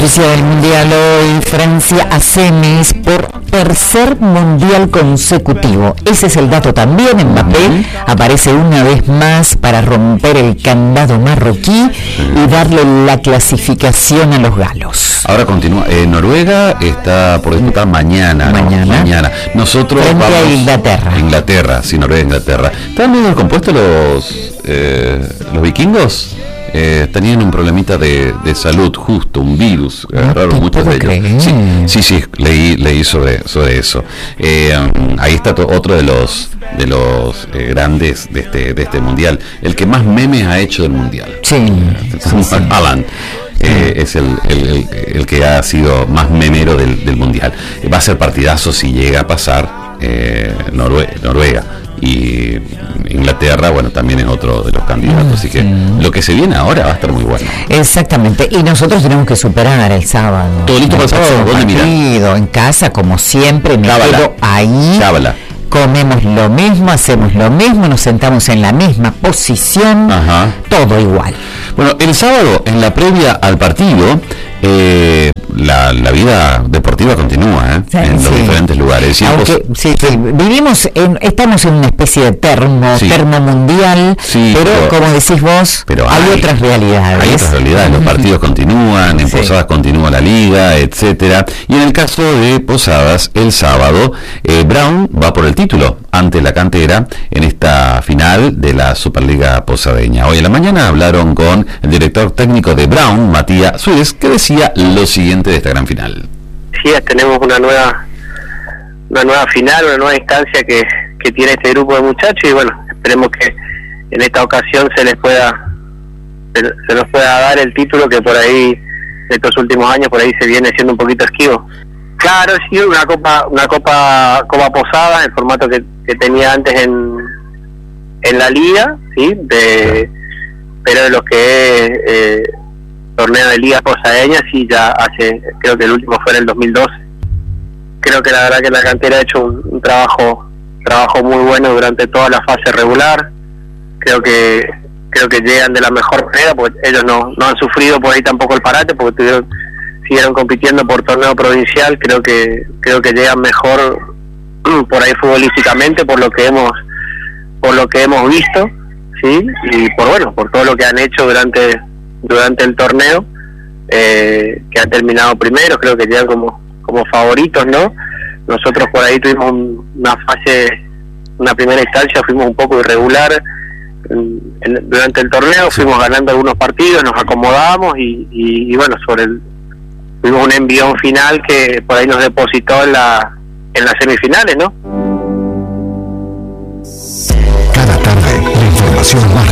noticia del Mundial hoy, Francia a semis por tercer Mundial consecutivo. Ese es el dato también. Mbappé aparece una vez más para romper el candado marroquí y darle la clasificación a los galos. Ahora continúa. Noruega está por disputar mañana. Mañana. Nosotros frente vamos a Inglaterra, sí, Noruega, Inglaterra. ¿Están medio descompuestos los vikingos? Tenían un problemita de salud, justo un virus, agarraron muchos de ellos. Sí, leí sobre eso. Ahí está otro de los grandes de este mundial, el que más memes ha hecho del mundial. Sí. Alan. Es el que ha sido más memero del mundial. Va a ser partidazo si llega a pasar Noruega. Y Inglaterra, bueno, también es otro de los candidatos, así que lo que se viene ahora va a estar muy bueno. Exactamente, y nosotros tenemos que superar el sábado. ¿Todo listo para el sábado? ¿Dónde mirar? En casa, como siempre, me quedo ahí. Chábala. Comemos lo mismo, hacemos lo mismo, nos sentamos en la misma posición, todo igual. Bueno, el sábado, en la previa al partido, la vida deportiva continúa en los diferentes lugares. Aunque estamos en una especie de termo mundial, pero como decís vos, hay otras realidades. Los partidos continúan, en Posadas continúa la liga, etcétera. Y en el caso de Posadas, el sábado, Brown va por el título ante la Cantera en esta final de la Superliga Posadeña. Hoy en la mañana hablaron con el director técnico de Brown, Matías Suárez, que decía lo siguiente de esta gran final. Sí, tenemos una nueva final, una nueva instancia que tiene este grupo de muchachos, y bueno, esperemos que en esta ocasión se nos pueda dar el título que por ahí, de estos últimos años, por ahí se viene siendo un poquito esquivo. Claro, sí, una copa Posada, el formato que tenía antes en la liga, sí, pero de lo que es torneo de ligas posadeñas, sí, ya creo que el último fue en el 2012. Creo que la verdad que la Cantera ha hecho un trabajo muy bueno durante toda la fase regular. Creo que llegan de la mejor manera, porque ellos no han sufrido por ahí tampoco el parate, porque siguieron compitiendo por torneo provincial. Creo que llegan mejor por ahí futbolísticamente, por lo que hemos visto, sí, y por todo lo que han hecho durante el torneo, que han terminado primero. Creo que llegan como favoritos, ¿no? Nosotros por ahí tuvimos una primera instancia, fuimos un poco irregular durante el torneo, fuimos ganando algunos partidos, nos acomodamos y bueno, tuvimos un envión final que por ahí nos depositó en las semifinales, ¿no? Cada tarde, la información más